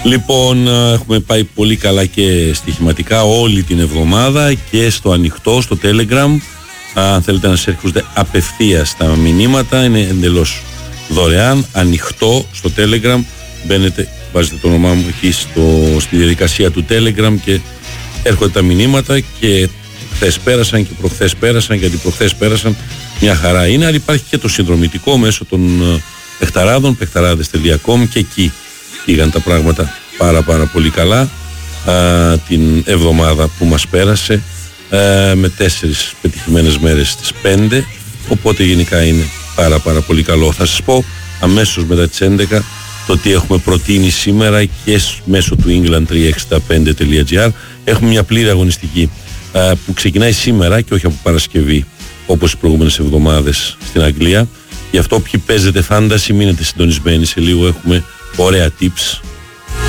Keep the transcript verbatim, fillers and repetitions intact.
Λοιπόν, έχουμε πάει πολύ καλά και στοιχηματικά όλη την εβδομάδα και στο ανοιχτό, στο Telegram. Αν θέλετε να σας έρχονται απευθείας τα μηνύματα, είναι εντελώς δωρεάν, ανοιχτό στο Telegram. Μπαίνετε, βάζετε το όνομά μου εκεί στο, στη διαδικασία του Telegram και έρχονται τα μηνύματα. Και χθες πέρασαν και προχθές πέρασαν, γιατί προχθές πέρασαν, μια χαρά είναι. Αλλά υπάρχει και το συνδρομητικό μέσω των παιχταράδων, παιχταράδες τελεία κομ, και εκεί πήγαν τα πράγματα πάρα πάρα πολύ καλά α, την εβδομάδα που μας πέρασε, α, με τέσσερις πετυχημένες μέρες στις πέντε, οπότε γενικά είναι πάρα πάρα πολύ καλό. Θα σας πω αμέσως μετά τις έντεκα το τι έχουμε προτείνει σήμερα και μέσω του England τριακόσια εξήντα πέντε τελεία τζι άρ. Έχουμε μια πλήρη αγωνιστική α, που ξεκινάει σήμερα και όχι από Παρασκευή όπως οι προηγούμενες εβδομάδες στην Αγγλία. Γι' αυτό ποιοι παίζετε φάνταση, μείνετε συντονισμένοι, σε λίγο έχουμε ωραία tips